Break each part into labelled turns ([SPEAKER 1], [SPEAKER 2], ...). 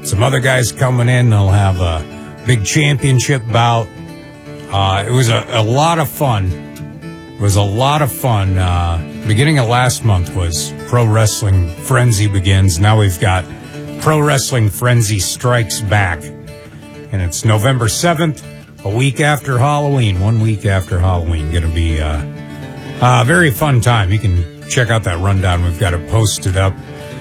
[SPEAKER 1] some other guys coming in. They'll have a big championship bout. It was a lot of fun. It was a lot of fun. Beginning of last month was Pro Wrestling Frenzy Begins. Now we've got Pro Wrestling Frenzy Strikes Back. And it's November 7th, a week after Halloween, 1 week after Halloween. Going to be a very fun time. You can check out that rundown. We've got it posted up.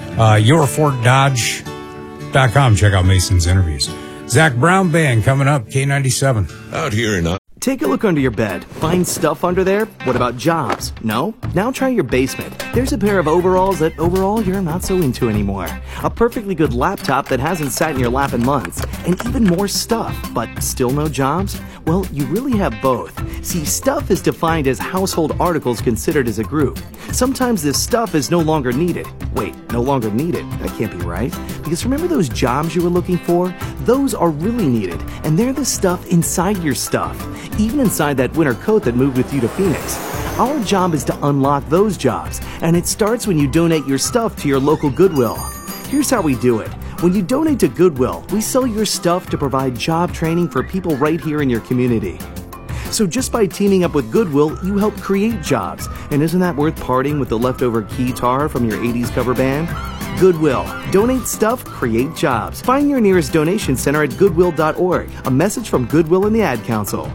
[SPEAKER 1] YourFortDodge.com. Check out Mason's interviews. Zach Brown Band coming up, K97.
[SPEAKER 2] Out here in...
[SPEAKER 3] Take a look under your bed. Find stuff under there? What about jobs? No? Now try your basement. There's a pair of overalls that overall you're not so into anymore. A perfectly good laptop that hasn't sat in your lap in months. And even more stuff, but still no jobs? Well, you really have both. See, stuff is defined as household articles considered as a group. Sometimes this stuff is no longer needed. Wait, no longer needed? That can't be right. Because remember those jobs you were looking for? Those are really needed, and they're the stuff inside your stuff. Even inside that winter coat that moved with you to Phoenix. Our job is to unlock those jobs, and it starts when you donate your stuff to your local Goodwill. Here's how we do it. When you donate to Goodwill, we sell your stuff to provide job training for people right here in your community. So just by teaming up with Goodwill, you help create jobs. And isn't that worth parting with the leftover keytar from your 80s cover band? Goodwill. Donate stuff, create jobs. Find your nearest donation center at goodwill.org. A message from Goodwill and the Ad Council.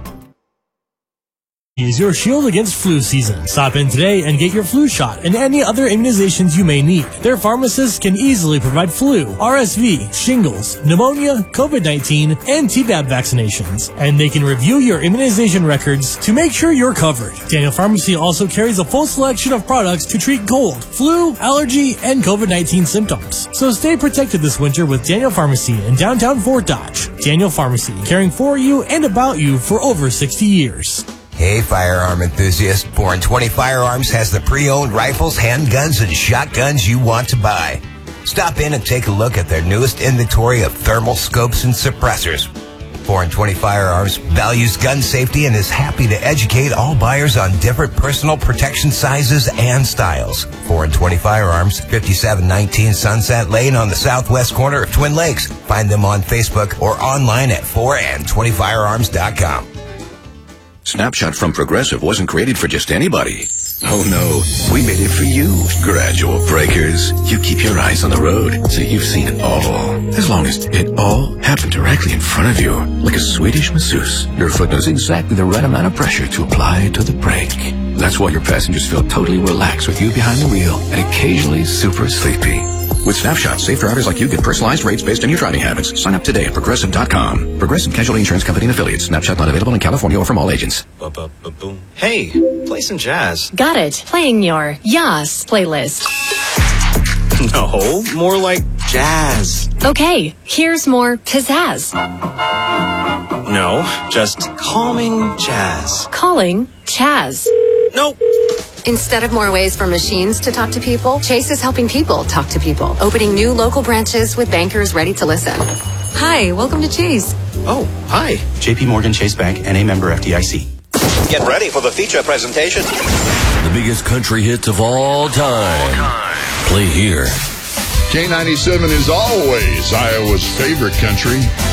[SPEAKER 4] Is your shield against flu season. Stop in today and get your flu shot and any other immunizations you may need. Their pharmacists can easily provide flu, RSV, shingles, pneumonia, COVID-19, and Tdap vaccinations. And they can review your immunization records to make sure you're covered. Daniel Pharmacy also carries a full selection of products to treat cold, flu, allergy, and COVID-19 symptoms. So stay protected this winter with Daniel Pharmacy in downtown Fort Dodge. Daniel Pharmacy, caring for you and about you for over 60 years.
[SPEAKER 5] Hey, firearm enthusiast, 420 Firearms has the pre-owned rifles, handguns, and shotguns you want to buy. Stop in and take a look at their newest inventory of thermal scopes and suppressors. 420 Firearms values gun safety and is happy to educate all buyers on different personal protection sizes and styles. 420 Firearms, 5719 Sunset Lane on the southwest corner of Twin Lakes. Find them on Facebook or online at 4and20firearms.com.
[SPEAKER 2] Snapshot from Progressive wasn't created for just anybody. Oh no, we made it for you. Gradual breakers. You keep your eyes on the road, so you've seen it all. As long as it all happened directly in front of you, like a Swedish masseuse, your foot knows exactly the right amount of pressure to apply to the brake. That's why your passengers feel totally relaxed with you behind the wheel and occasionally super sleepy. With Snapshot, safe drivers like you get personalized rates based on your driving habits. Sign up today at Progressive.com. Progressive Casualty Insurance Company and Affiliates. Snapshot not available in California or from all agents.
[SPEAKER 6] Hey, play some jazz.
[SPEAKER 7] Got it. Playing your Yas playlist.
[SPEAKER 6] No, more like jazz.
[SPEAKER 7] Okay, here's more pizzazz.
[SPEAKER 6] No, just calming jazz.
[SPEAKER 7] Calling Chaz.
[SPEAKER 6] Nope.
[SPEAKER 8] Instead of more ways for machines to talk to people, Chase is helping people talk to people, opening new local branches with bankers ready to listen. Hi, welcome to Chase.
[SPEAKER 6] Oh, hi. JP Morgan Chase Bank, NA member FDIC.
[SPEAKER 9] Get ready for the feature presentation.
[SPEAKER 10] The biggest country hits of all time. Play here.
[SPEAKER 11] K97 is always Iowa's favorite country.